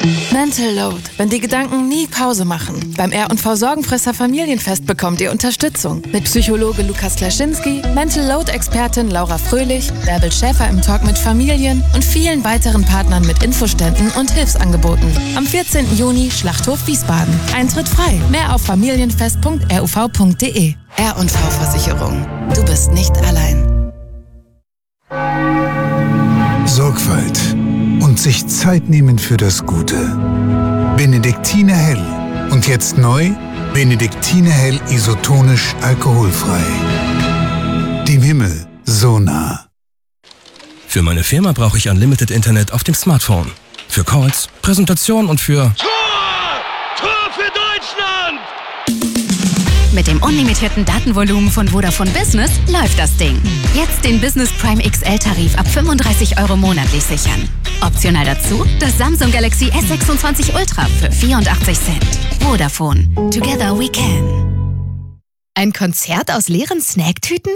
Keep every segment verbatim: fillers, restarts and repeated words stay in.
Mental Load, wenn die Gedanken nie Pause machen. Beim R und V Sorgenfresser Familienfest bekommt ihr Unterstützung. Mit Psychologe Lukas Klaschinski, Mental Load-Expertin Laura Fröhlich, Bärbel Schäfer im Talk mit Familien und vielen weiteren Partnern mit Infoständen und Hilfsangeboten. Am vierzehnten Juni Schlachthof Wiesbaden. Eintritt frei. Mehr auf familienfest punkt r u v punkt d e. R und V Versicherung. Du bist nicht allein. Sorgfalt und sich Zeit nehmen für das Gute. Benediktiner Hell. Und jetzt neu, Benediktiner Hell isotonisch alkoholfrei. Dem Himmel so nah. Für meine Firma brauche ich Unlimited Internet auf dem Smartphone. Für Calls, Präsentation und für... Tor! Tor für Deutschland! Mit dem unlimitierten Datenvolumen von Vodafone Business läuft das Ding. Jetzt den Business Prime X L-Tarif ab fünfunddreißig Euro monatlich sichern. Optional dazu das Samsung Galaxy S sechsundzwanzig Ultra für vierundachtzig Cent. Vodafone. Together we can. Ein Konzert aus leeren Snacktüten?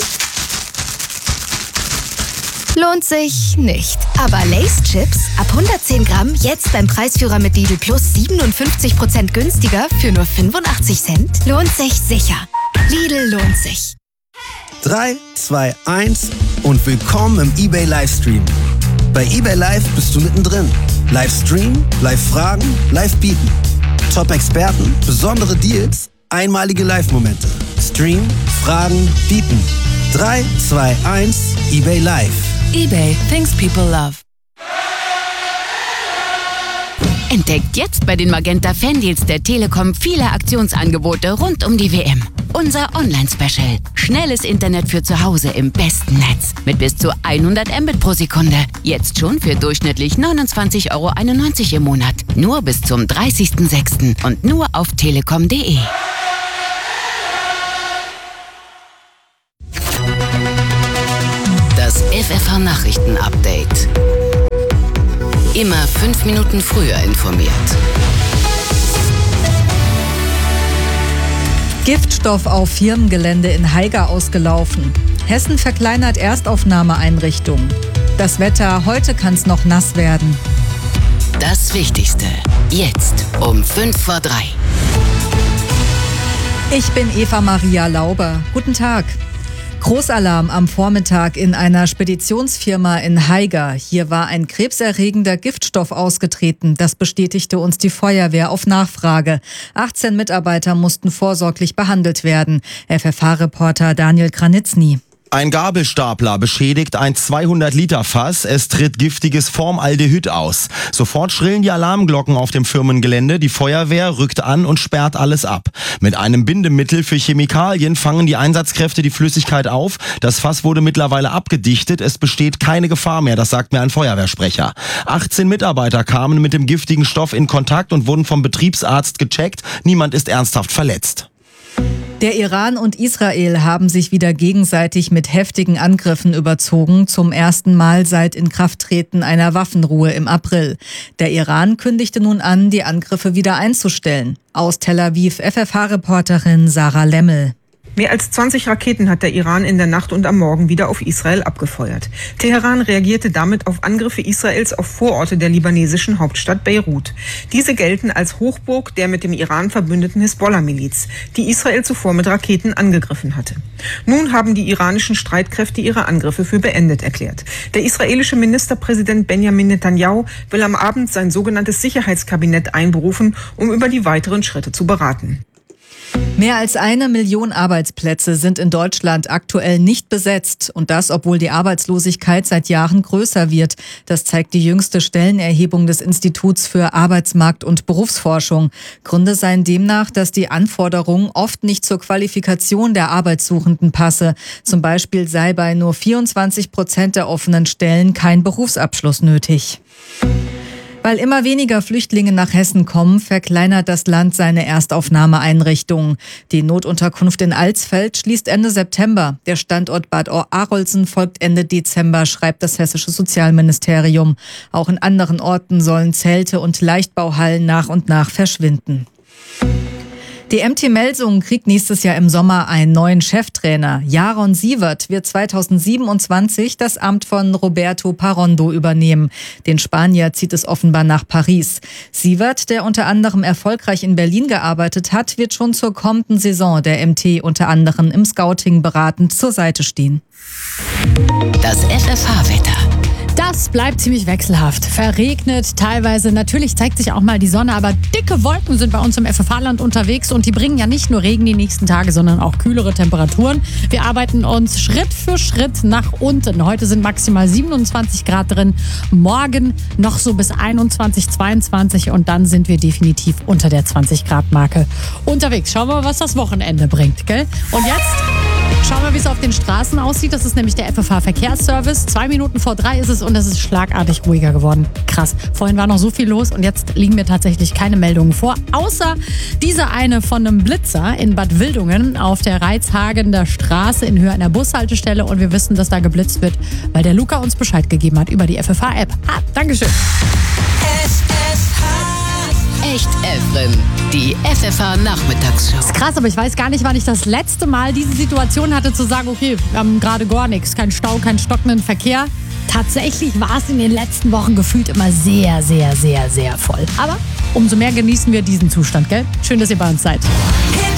Lohnt sich nicht. Aber Lay's Chips ab hundertzehn Gramm jetzt beim Preisführer mit Lidl Plus siebenundfünfzig Prozent günstiger für nur fünfundachtzig Cent. Lohnt sich sicher. Lidl lohnt sich. drei, zwei, eins und willkommen im eBay Livestream. Bei eBay Live bist du mittendrin. Livestream, Live-Fragen, Live-Bieten. Top-Experten, besondere Deals, einmalige Live-Momente. Stream, Fragen, Bieten. drei, zwei, eins, eBay Live. eBay, things people love. Entdeckt jetzt bei den Magenta Fandeals der Telekom viele Aktionsangebote rund um die W M. Unser Online-Special. Schnelles Internet für zu Hause im besten Netz. Mit bis zu hundert Mbit pro Sekunde. Jetzt schon für durchschnittlich neunundzwanzig Euro einundneunzig im Monat. Nur bis zum dreißigsten sechsten und nur auf telekom punkt de. Das F F H-Nachrichten-Update. Immer fünf Minuten früher informiert. Giftstoff auf Firmengelände in Haiger ausgelaufen. Hessen verkleinert Erstaufnahmeeinrichtungen. Das Wetter, heute kann es noch nass werden. Das Wichtigste. Jetzt um fünf vor drei. Ich bin Eva Maria Lauber. Guten Tag. Großalarm am Vormittag in einer Speditionsfirma in Haiger. Hier war ein krebserregender Giftstoff ausgetreten. Das bestätigte uns die Feuerwehr auf Nachfrage. achtzehn Mitarbeiter mussten vorsorglich behandelt werden. F F H-Reporter Daniel Kranitzny. Ein Gabelstapler beschädigt ein zweihundert Liter Fass. Es tritt giftiges Formaldehyd aus. Sofort schrillen die Alarmglocken auf dem Firmengelände. Die Feuerwehr rückt an und sperrt alles ab. Mit einem Bindemittel für Chemikalien fangen die Einsatzkräfte die Flüssigkeit auf. Das Fass wurde mittlerweile abgedichtet. Es besteht keine Gefahr mehr, das sagt mir ein Feuerwehrsprecher. achtzehn Mitarbeiter kamen mit dem giftigen Stoff in Kontakt und wurden vom Betriebsarzt gecheckt. Niemand ist ernsthaft verletzt. Der Iran und Israel haben sich wieder gegenseitig mit heftigen Angriffen überzogen, zum ersten Mal seit Inkrafttreten einer Waffenruhe im April. Der Iran kündigte nun an, die Angriffe wieder einzustellen. Aus Tel Aviv F F H-Reporterin Sarah Lemmel. Mehr als zwanzig Raketen hat der Iran in der Nacht und am Morgen wieder auf Israel abgefeuert. Teheran reagierte damit auf Angriffe Israels auf Vororte der libanesischen Hauptstadt Beirut. Diese gelten als Hochburg der mit dem Iran verbündeten Hisbollah-Miliz, die Israel zuvor mit Raketen angegriffen hatte. Nun haben die iranischen Streitkräfte ihre Angriffe für beendet erklärt. Der israelische Ministerpräsident Benjamin Netanyahu will am Abend sein sogenanntes Sicherheitskabinett einberufen, um über die weiteren Schritte zu beraten. Mehr als eine Million Arbeitsplätze sind in Deutschland aktuell nicht besetzt. Und das, obwohl die Arbeitslosigkeit seit Jahren größer wird. Das zeigt die jüngste Stellenerhebung des Instituts für Arbeitsmarkt- und Berufsforschung. Gründe seien demnach, dass die Anforderungen oft nicht zur Qualifikation der Arbeitssuchenden passe. Zum Beispiel sei bei nur vierundzwanzig Prozent der offenen Stellen kein Berufsabschluss nötig. Weil immer weniger Flüchtlinge nach Hessen kommen, verkleinert das Land seine Erstaufnahmeeinrichtungen. Die Notunterkunft in Alsfeld schließt Ende September. Der Standort Bad Arolsen folgt Ende Dezember, schreibt das hessische Sozialministerium. Auch in anderen Orten sollen Zelte und Leichtbauhallen nach und nach verschwinden. Die M T Melsungen kriegt nächstes Jahr im Sommer einen neuen Cheftrainer. Jaron Siewert wird zweitausendsiebenundzwanzig das Amt von Roberto Parrondo übernehmen. Den Spanier zieht es offenbar nach Paris. Siewert, der unter anderem erfolgreich in Berlin gearbeitet hat, wird schon zur kommenden Saison der M T unter anderem im Scouting beratend zur Seite stehen. Das F F H-Wetter. Das bleibt ziemlich wechselhaft. Verregnet teilweise. Natürlich zeigt sich auch mal die Sonne, aber dicke Wolken sind bei uns im F F H-Land unterwegs und die bringen ja nicht nur Regen die nächsten Tage, sondern auch kühlere Temperaturen. Wir arbeiten uns Schritt für Schritt nach unten. Heute sind maximal siebenundzwanzig Grad drin, morgen noch so bis einundzwanzig, zweiundzwanzig und dann sind wir definitiv unter der zwanzig Grad Marke unterwegs. Schauen wir mal, was das Wochenende bringt, gell? Und jetzt schauen wir, wie es auf den Straßen aussieht. Das ist nämlich der F F H-Verkehrsservice. Zwei Minuten vor drei ist es und es ist schlagartig ruhiger geworden. Krass. Vorhin war noch so viel los und jetzt liegen mir tatsächlich keine Meldungen vor. Außer diese eine von einem Blitzer in Bad Wildungen auf der Reizhagener Straße in Höhe einer Bushaltestelle. Und wir wissen, dass da geblitzt wird, weil der Luca uns Bescheid gegeben hat über die F F H-App. Ah, Dankeschön. F F H. Echt Efren. Die F F H-Nachmittagsshow. Das ist krass, aber ich weiß gar nicht, wann ich das letzte Mal diese Situation hatte, zu sagen, okay, wir haben gerade gar nichts, kein Stau, kein stockenden Verkehr. Tatsächlich war es in den letzten Wochen gefühlt immer sehr, sehr, sehr, sehr voll. Aber umso mehr genießen wir diesen Zustand, gell? Schön, dass ihr bei uns seid.